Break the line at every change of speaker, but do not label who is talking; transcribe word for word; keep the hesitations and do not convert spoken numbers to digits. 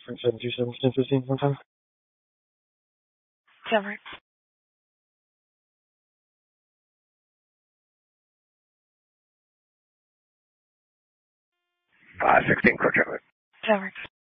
Frank seven two seven, ten fifteen, one time.
Cover.
five sixteen, quick cover.
Cover.